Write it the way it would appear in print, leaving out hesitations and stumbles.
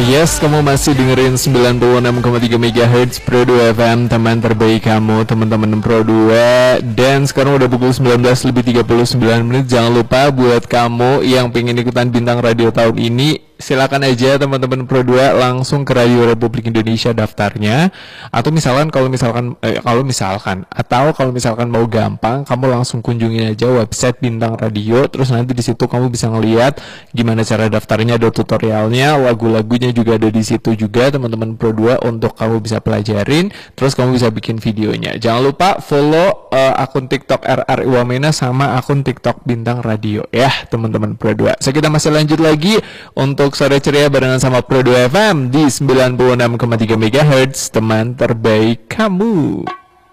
Yes, kamu masih dengerin 96,3 MHz Pro 2 FM, teman terbaik kamu, teman-teman Pro 2. Dan sekarang udah pukul 19:39. Jangan lupa buat kamu yang pengen ikutan Bintang Radio tahun ini, silakan aja teman-teman Pro 2 langsung ke Radio Republik Indonesia daftarnya. Atau kalau misalkan mau gampang, kamu langsung kunjungin aja website Bintang Radio. Terus nanti di situ kamu bisa ngeliat gimana cara daftarnya, ada tutorialnya, lagu-lagunya juga ada di situ juga teman-teman Pro 2 untuk kamu bisa pelajarin. Terus kamu bisa bikin videonya. Jangan lupa follow akun TikTok RR Iwamena sama akun TikTok Bintang Radio ya teman-teman Pro 2. So kita masih lanjut lagi untuk sore ceria barengan sama Pro 2 FM di 96,3 MHz, teman terbaik kamu.